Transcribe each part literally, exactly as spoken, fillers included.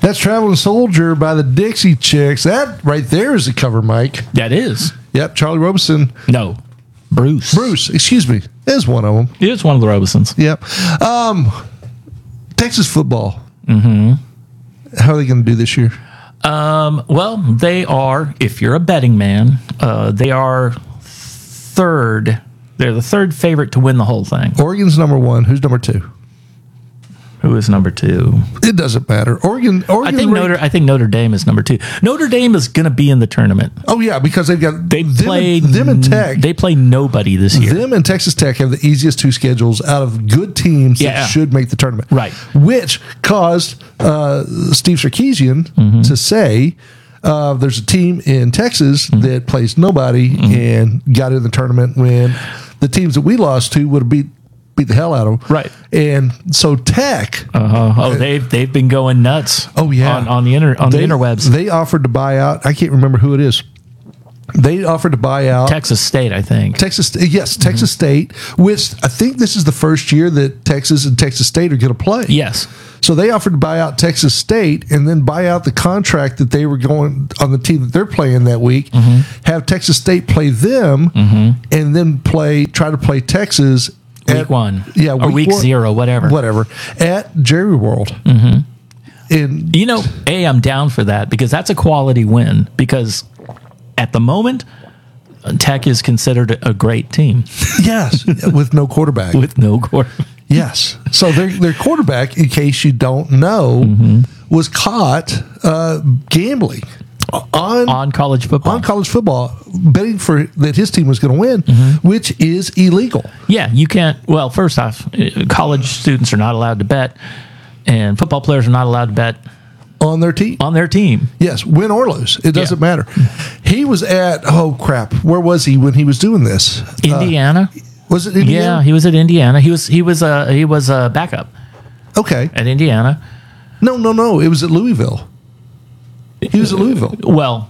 That's Traveling Soldier by the Dixie Chicks. That right there is a cover, Mike. That is. Yep, Charlie Robinson. No, Bruce. Bruce, excuse me. Is one of them. It's one of the Robisons. Yep. Um, Texas football. Mm-hmm. How are they going to do this year? Um, well, they are, if you're a betting man, uh, they are third. They're the third favorite to win the whole thing. Oregon's number one. Who's number two? Who is number two? It doesn't matter. Oregon. Oregon. I think Notre. I think Notre Dame is number two. Notre Dame is going to be in the tournament. Oh yeah, because they've got They them, played and, them and Tech. They play nobody this year. Them and Texas Tech have the easiest two schedules out of good teams Yeah. that should make the tournament. Right. Which caused uh, Steve Sarkisian Mm-hmm. to say uh, there's a team in Texas Mm-hmm. that plays nobody Mm-hmm. and got in the tournament when the teams that we lost to would have beat beat the hell out of them. Right. And so Tech. Uh-huh. Oh, they've they've been going nuts. Oh yeah, on, on the inter on they, the interwebs. They offered to buy out. I can't remember who it is. They offered to buy out Texas State, I think. Texas. Yes, Texas State. Which I think this is the first year that Texas and Texas State are going to play. Yes. So they offered to buy out Texas State and then buy out the contract that they were going on the team that they're playing that week. Mm-hmm. Have Texas State play them, Mm-hmm. and then play try to play Texas Week at, one. Yeah, or week one, zero, whatever. whatever at Jerry World. Mm-hmm. And You know, A, I'm down for that because that's a quality win. Because at the moment, Tech is considered a great team yes, with no quarterback. with no quarter. Yes. So their their quarterback, in case you don't know, Mm-hmm. was caught uh, gambling on On college football. on college football, betting for that his team was going to win, Mm-hmm. which is illegal. Yeah, you can't. Well, first off, uh, college students are not allowed to bet, and football players are not allowed to bet On their team. on their team. Yes, win or lose. It doesn't Yeah. matter. He was at, oh crap, where was he when he was doing this? Indiana. Uh, was it Yeah, Indiana? he was at Indiana. He was he was a he was a backup Okay. at Indiana. No, no, no. It was at Louisville. He was at Louisville. Well,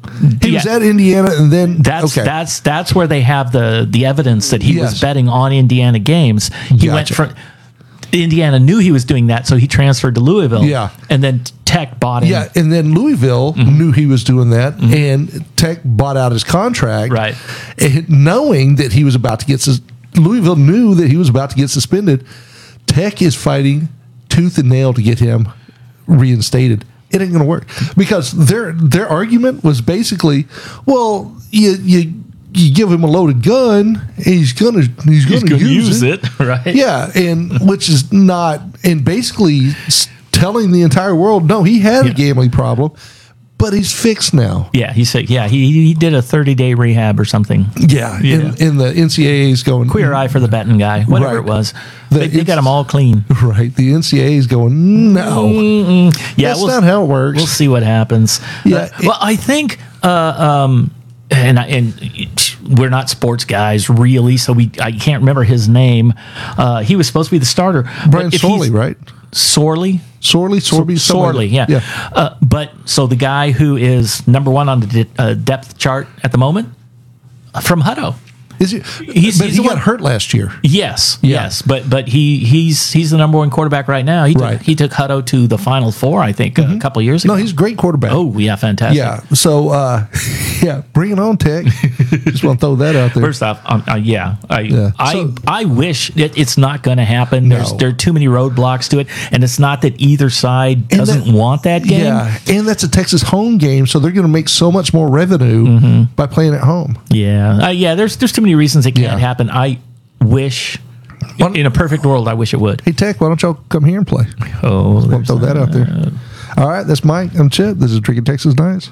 He yeah. was at Indiana and then, That's okay. that's that's where they have the the evidence that he Yes. was betting on Indiana games. He went Gotcha. from Indiana knew he was doing that, so he transferred to Louisville. Yeah. and then Tech bought him. Yeah, and then Louisville Mm-hmm. knew he was doing that, and Tech bought out his contract, Right. and knowing that he was about to get sus- Louisville knew that he was about to get suspended. Tech is fighting tooth and nail to get him reinstated. It ain't going to work because their their argument was basically, well, you you you give him a loaded gun, and he's gonna he's gonna, He's going to use, use it. it, right? Yeah, and which is not, and basically s- telling the entire world, no, he had a Yeah. gambling problem, but he's fixed now. Yeah, he said. Yeah, he he did a thirty day rehab or something. Yeah, Yeah. In, in the N C A A is going Queer eye for the betting guy, whatever Right. it was. The- they, they got it's- him all clean. right. The N C A A is going no. Yeah, That's we'll, not how it works. we'll see what happens. Yeah, Uh, it- well, I think, uh, um, and I- and we're not sports guys really, so we I can't remember his name. Uh, he was supposed to be the starter. but Brian if Sorley, he's- right? Sorley. Sorley, Sorby, something like Sorley, that. yeah. Uh, but so the guy who is number one on the de- uh, depth chart at the moment uh, from Hutto. Is he? He's- but he's he the got one- hurt last year. Yes, Yeah. yes, but but he he's he's the number one quarterback right now. He took, Right. he took Hutto to the Final Four, I think, a couple of years ago. No, he's a great quarterback. oh yeah, fantastic. yeah. So, uh, yeah, bring it on, Tech. Just want to throw that out there. First off, um, uh, yeah, I Yeah. I, So- I wish it, it's not going to happen. There's No. there are too many roadblocks to it, and it's not that either side And doesn't that- want that game. Yeah, and that's a Texas home game, so they're going to make so much more revenue Mm-hmm. by playing at home. Yeah, uh, yeah. There's there's too many reasons it can't Yeah. happen. I wish, Why- in a perfect world, I wish it would. Hey, Tech, why don't y'all come here and play? Oh, Want there's to throw that out there? All right, that's Mike. I'm Chip. This is Drinking Texas Nights.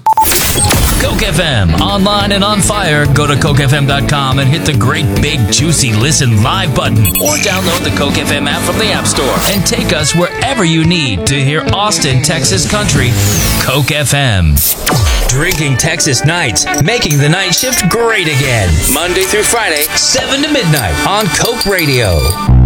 Coke F M, online and on fire. Go to coke f m dot com and hit the great big juicy listen live button, or download the Coke F M app from the App Store and take us wherever you need to hear Austin, Texas country. Coke F M. Drinking Texas Nights, making the night shift great again. Monday through Friday, seven to midnight on Coke Radio.